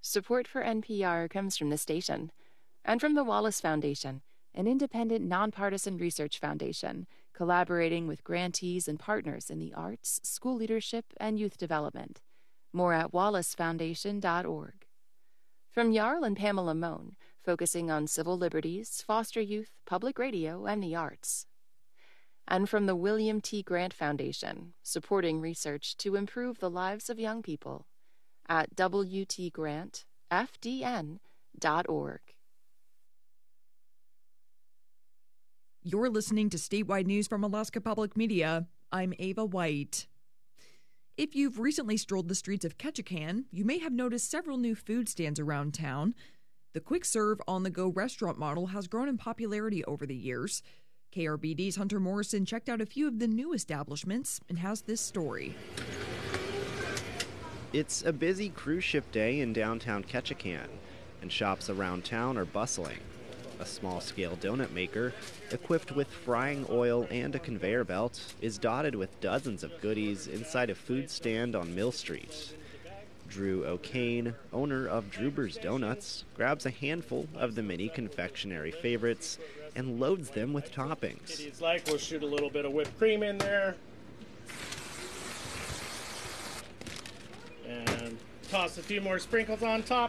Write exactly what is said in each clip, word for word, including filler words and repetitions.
Support for N P R comes from the station and from the Wallace Foundation, an independent, nonpartisan research foundation collaborating with grantees and partners in the arts, school leadership, and youth development. More at wallace foundation dot org. From Jarl and Pamela Mohn, focusing on civil liberties, foster youth, public radio, and the arts. And from the William T. Grant Foundation, supporting research to improve the lives of young people at w t grant f d n dot org. You're listening to statewide news from Alaska Public Media. I'm Ava White. If you've recently strolled the streets of Ketchikan, you may have noticed several new food stands around town. The quick-serve, on-the-go restaurant model has grown in popularity over the years. K R B D's Hunter Morrison checked out a few of the new establishments and has this story. It's a busy cruise ship day in downtown Ketchikan, and shops around town are bustling. A small-scale donut maker, equipped with frying oil and a conveyor belt, is dotted with dozens of goodies inside a food stand on Mill Street. Drew O'Kane, owner of Druber's Donuts, grabs a handful of the mini confectionery favorites and loads them with toppings. It's like we'll shoot a little bit of whipped cream in there. And toss a few more sprinkles on top.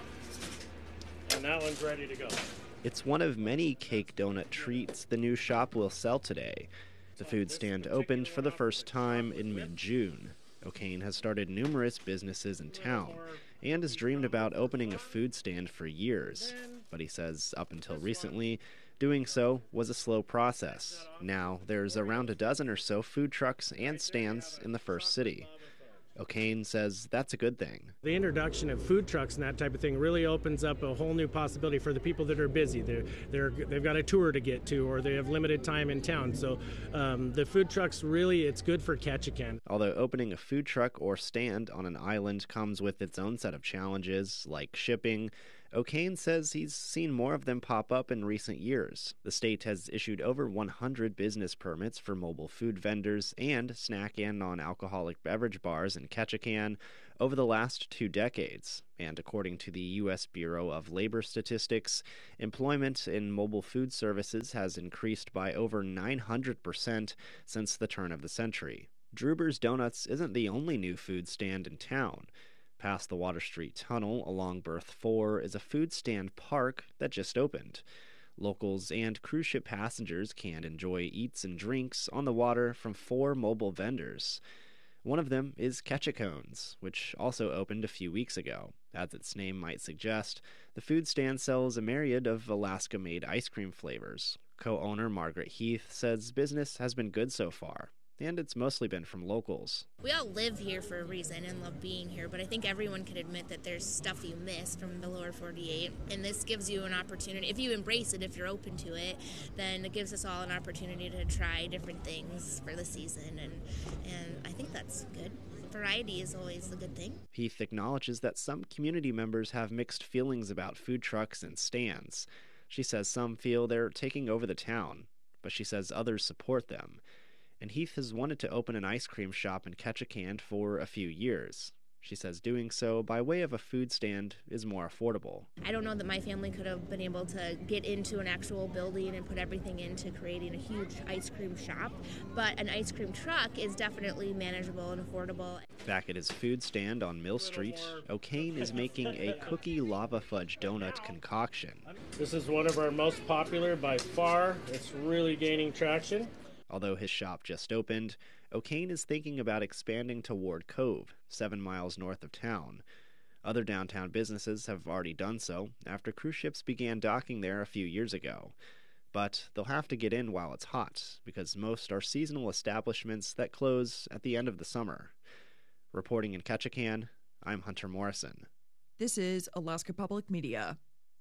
And that one's ready to go. It's one of many cake donut treats the new shop will sell today. The food stand opened for the first time in mid-June. O'Kane has started numerous businesses in town and has dreamed about opening a food stand for years. But he says up until recently, doing so was a slow process. Now there's around a dozen or so food trucks and stands in the first city. O'Kane says that's a good thing. The introduction of food trucks and that type of thing really opens up a whole new possibility for the people that are busy. They're, they're, they've got a tour to get to, or they have limited time in town. So um, the food trucks, really, it's good for Ketchikan. Although opening a food truck or stand on an island comes with its own set of challenges, like shipping, O'Kane says he's seen more of them pop up in recent years. The state has issued over one hundred business permits for mobile food vendors and snack and non-alcoholic beverage bars in Ketchikan over the last two decades. And according to the U S Bureau of Labor Statistics, employment in mobile food services has increased by over nine hundred percent since the turn of the century. Druber's Donuts isn't the only new food stand in town. Past the Water Street Tunnel along Berth four is a food stand park that just opened. Locals and cruise ship passengers can enjoy eats and drinks on the water from four mobile vendors. One of them is Ketchicones, which also opened a few weeks ago. As its name might suggest, the food stand sells a myriad of Alaska-made ice cream flavors. Co-owner Margaret Heath says business has been good so far, and it's mostly been from locals. We all live here for a reason and love being here, but I think everyone could admit that there's stuff you miss from the lower forty-eight, and this gives you an opportunity. If you embrace it, if you're open to it, then it gives us all an opportunity to try different things for the season, and, and I think that's good. Variety is always a good thing. Heath acknowledges that some community members have mixed feelings about food trucks and stands. She says some feel they're taking over the town, but she says others support them. And Heath has wanted to open an ice cream shop in Ketchikan for a few years. She says doing so by way of a food stand is more affordable. I don't know that my family could have been able to get into an actual building and put everything into creating a huge ice cream shop, but an ice cream truck is definitely manageable and affordable. Back at his food stand on Mill Street, O'Kane is making a cookie lava fudge donut concoction. This is one of our most popular by far. It's really gaining traction. Although his shop just opened, O'Kane is thinking about expanding to Ward Cove, seven miles north of town. Other downtown businesses have already done so after cruise ships began docking there a few years ago. But they'll have to get in while it's hot, because most are seasonal establishments that close at the end of the summer. Reporting in Ketchikan, I'm Hunter Morrison. This is Alaska Public Media.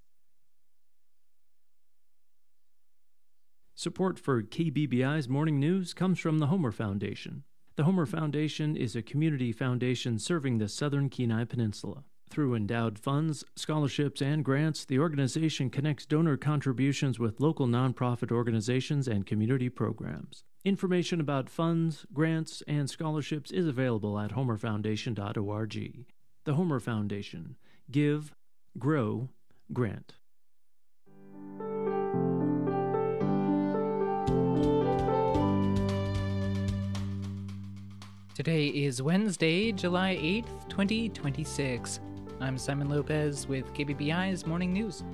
Support for K B B I's Morning News comes from the Homer Foundation. The Homer Foundation is a community foundation serving the southern Kenai Peninsula. Through endowed funds, scholarships, and grants, the organization connects donor contributions with local nonprofit organizations and community programs. Information about funds, grants, and scholarships is available at homer foundation dot org. The Homer Foundation. Give, Grow Grant. Today is Wednesday, July eighth, twenty twenty-six. I'm Simon Lopez with K B B I's Morning News.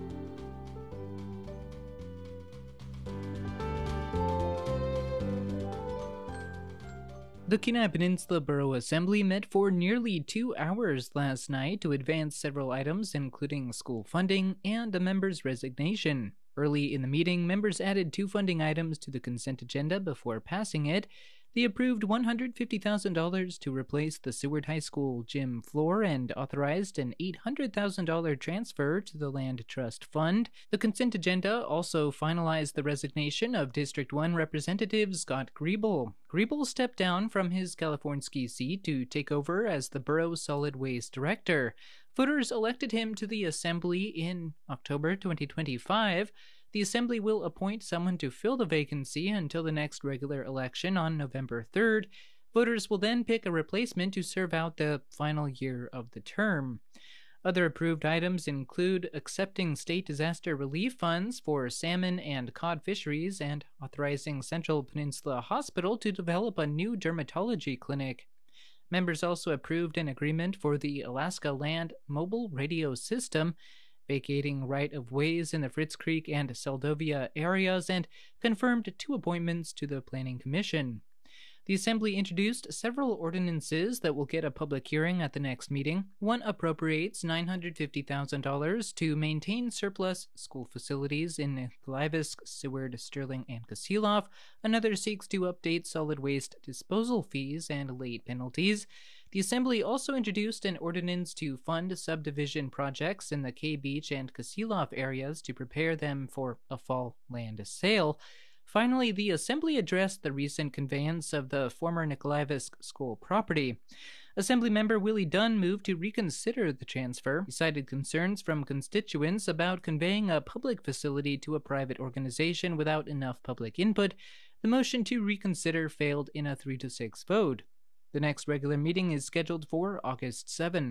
The Kenai Peninsula Borough Assembly met for nearly two hours last night to advance several items, including school funding and a member's resignation. Early in the meeting, members added two funding items to the consent agenda before passing it. They approved one hundred fifty thousand dollars to replace the Seward High School gym floor and authorized an eight hundred thousand dollars transfer to the Land Trust Fund. The consent agenda also finalized the resignation of District one Representative Scott Griebel. Griebel stepped down from his California seat to take over as the borough's solid waste director. Voters elected him to the Assembly in October twenty twenty-five. The Assembly will appoint someone to fill the vacancy until the next regular election on November third. Voters will then pick a replacement to serve out the final year of the term. Other approved items include accepting state disaster relief funds for salmon and cod fisheries and authorizing Central Peninsula Hospital to develop a new dermatology clinic. Members also approved an agreement for the Alaska Land Mobile Radio System, vacating right-of-ways in the Fritz Creek and Seldovia areas, and confirmed two appointments to the Planning Commission. The Assembly introduced several ordinances that will get a public hearing at the next meeting. One appropriates nine hundred fifty thousand dollars to maintain surplus school facilities in Glavisk, Seward, Sterling, and Kasilof. Another seeks to update solid waste disposal fees and late penalties. The Assembly also introduced an ordinance to fund subdivision projects in the K Beach and Kasilof areas to prepare them for a fall land sale. Finally, the Assembly addressed the recent conveyance of the former Nikolaevsk school property. Assemblymember Willie Dunn moved to reconsider the transfer. He cited concerns from constituents about conveying a public facility to a private organization without enough public input. The motion to reconsider failed in a three to six vote. The next regular meeting is scheduled for August seventh.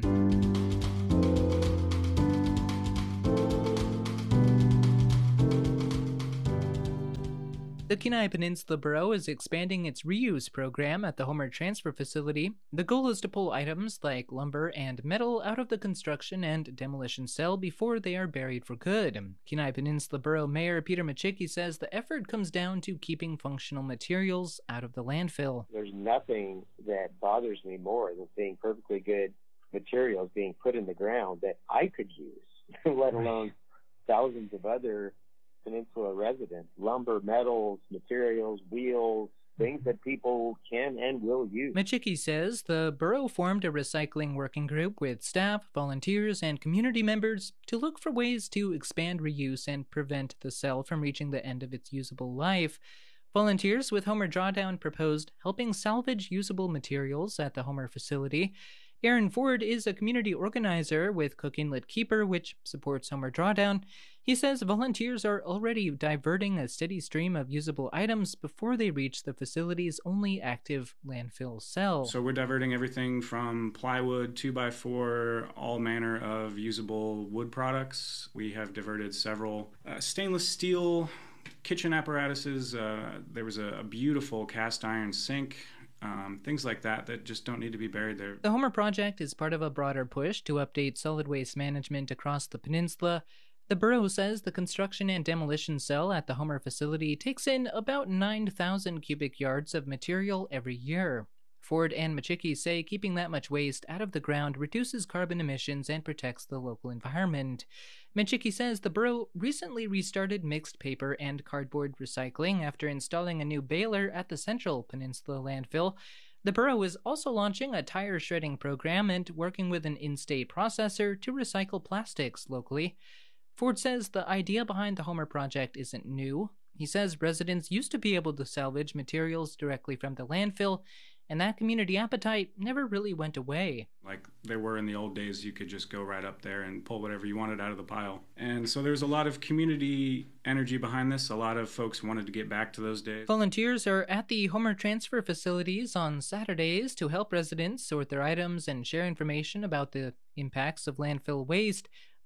The Kenai Peninsula Borough is expanding its reuse program at the Homer Transfer Facility. The goal is to pull items like lumber and metal out of the construction and demolition cell before they are buried for good. Kenai Peninsula Borough Mayor Peter Machicki says the effort comes down to keeping functional materials out of the landfill. There's nothing that bothers me more than seeing perfectly good materials being put in the ground that I could use, let alone thousands of other Peninsula residents. Lumber, metals, materials, wheels, things that people can and will use. Machicki says the borough formed a recycling working group with staff, volunteers, and community members to look for ways to expand reuse and prevent the cell from reaching the end of its usable life. Volunteers with Homer Drawdown proposed helping salvage usable materials at the Homer facility. Aaron Ford is a community organizer with Cook Inlet Keeper, which supports Homer Drawdown. He says volunteers are already diverting a steady stream of usable items before they reach the facility's only active landfill cell. So we're diverting everything from plywood, two by four, all manner of usable wood products. We have diverted several uh, stainless steel kitchen apparatuses. Uh, there was a, a beautiful cast iron sink. Um, things like that that just don't need to be buried there. The Homer Project is part of a broader push to update solid waste management across the peninsula. The borough says the construction and demolition cell at the Homer facility takes in about nine thousand cubic yards of material every year. Ford and Machicki say keeping that much waste out of the ground reduces carbon emissions and protects the local environment. Machicki says the borough recently restarted mixed paper and cardboard recycling after installing a new baler at the Central Peninsula landfill. The borough is also launching a tire shredding program and working with an in-state processor to recycle plastics locally. Ford says the idea behind the Homer Project isn't new. He says residents used to be able to salvage materials directly from the landfill, and that community appetite never really went away. Like there were in the old days, you could just go right up there and pull whatever you wanted out of the pile. And so there's a lot of community energy behind this. A lot of folks wanted to get back to those days. Volunteers are at the Homer Transfer facilities on Saturdays to help residents sort their items and share information about the impacts of landfill waste.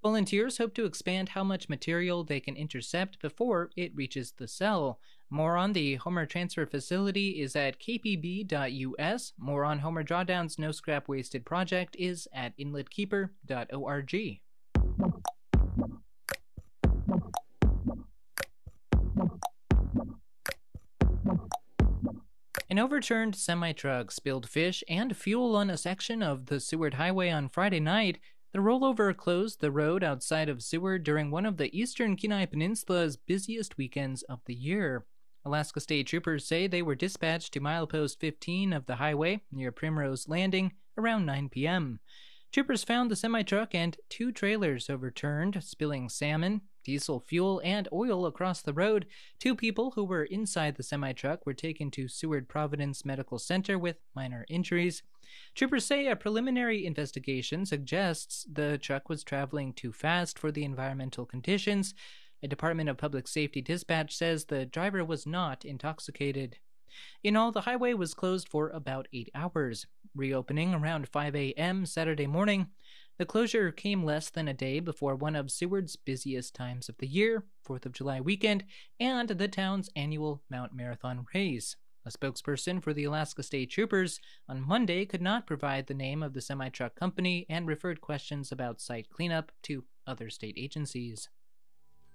Volunteers hope to expand how much material they can intercept before it reaches the cell. More on the Homer Transfer Facility is at k p b dot u s. More on Homer Drawdown's No Scrap Wasted project is at inlet keeper dot org. An overturned semi-truck spilled fish and fuel on a section of the Seward Highway on Friday night. The rollover closed the road outside of Seward during one of the eastern Kenai Peninsula's busiest weekends of the year. Alaska State Troopers say they were dispatched to milepost fifteen of the highway near Primrose Landing around nine p.m. Troopers found the semi-truck and two trailers overturned, spilling salmon, diesel fuel, and oil across the road. Two people who were inside the semi-truck were taken to Seward Providence Medical Center with minor injuries. Troopers say a preliminary investigation suggests the truck was traveling too fast for the environmental conditions. A Department of Public Safety dispatch says the driver was not intoxicated. In all, the highway was closed for about eight hours, reopening around five a.m. Saturday morning. The closure came less than a day before one of Seward's busiest times of the year, fourth of July weekend, and the town's annual Mount Marathon race. A spokesperson for the Alaska State Troopers on Monday could not provide the name of the semi-truck company and referred questions about site cleanup to other state agencies.